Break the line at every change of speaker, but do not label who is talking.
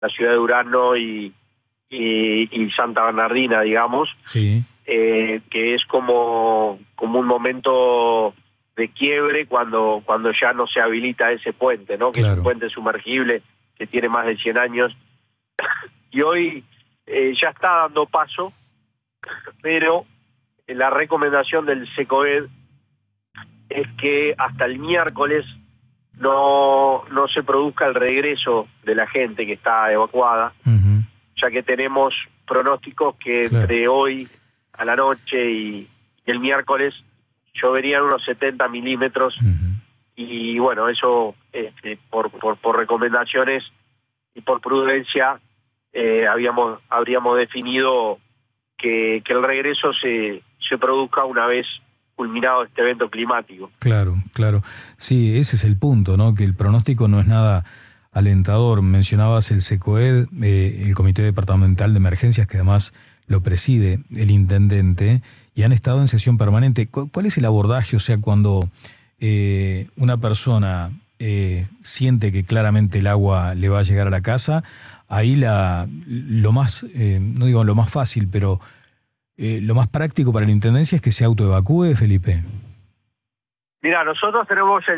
la ciudad de Durazno y Santa Bernardina, digamos,
Sí.
Que es como un momento de quiebre cuando ya no se habilita ese puente, ¿no? Que es un puente sumergible que tiene más de 100 años. Y hoy ya está dando paso, pero la recomendación del SECOED es que hasta el miércoles no se produzca el regreso de la gente que está evacuada, ya que tenemos pronósticos que entre hoy a la noche y el miércoles lloverían unos 70 milímetros, y bueno, eso por recomendaciones y por prudencia habríamos definido que el regreso se produzca una vez culminado este evento climático.
Claro. Sí, ese es el punto, ¿no? Que el pronóstico no es nada alentador. Mencionabas el SECOED, el Comité Departamental de Emergencias, que además lo preside el intendente, y han estado en sesión permanente. ¿Cuál es el abordaje? O sea, cuando una persona siente que claramente el agua le va a llegar a la casa, ahí lo más, no digo lo más fácil, pero lo más práctico para la intendencia es que se autoevacúe, Felipe.
Mira, nosotros tenemos